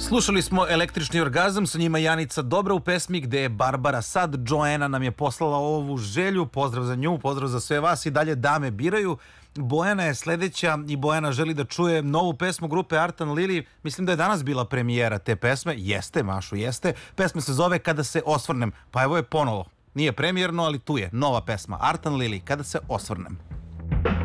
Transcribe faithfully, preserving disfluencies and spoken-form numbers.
Slušali smo Električni orgazam, sa njima Janica Dobra u pesmi gde je Barbara Sad. Joanna nam je poslala ovu želju, pozdrav za nju, pozdrav za sve vas i dalje dame biraju. Bojana je sledeća i Bojana želi da čuje novu pesmu grupe Artan Lili. Mislim da je danas bila premijera te pesme. Jeste, Mašu, jeste. Pesma se zove Kada se osvrnem. Pa evo je ponovo. Nije premijerno, ali tu je nova pesma. Artan Lili, Kada se osvrnem.